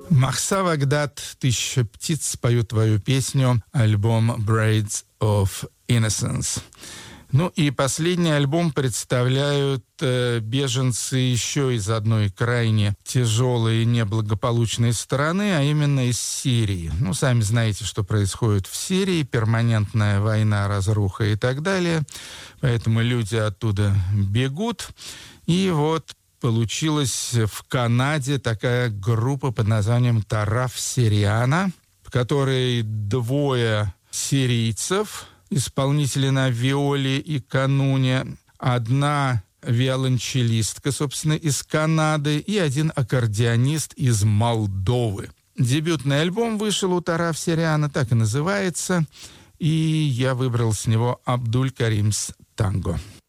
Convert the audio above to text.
Махса Вагдад, «Тысяча птиц» поют твою песню, альбом «Braids of Innocence». Ну и последний альбом представляют беженцы еще из одной крайне тяжелой и неблагополучной страны, а именно из Сирии. Ну, сами знаете, что происходит в Сирии, перманентная война, разруха и так далее. Поэтому люди оттуда бегут. И вот получилась в Канаде такая группа под названием «Тараф Сириана», в которой двое сирийцев, исполнители на виоле и кануне, одна виолончелистка, собственно, из Канады, и один аккордеонист из Молдовы. Дебютный альбом вышел у Тараф Сириана, так и называется, и я выбрал с него «Абдуль Карим's Танго».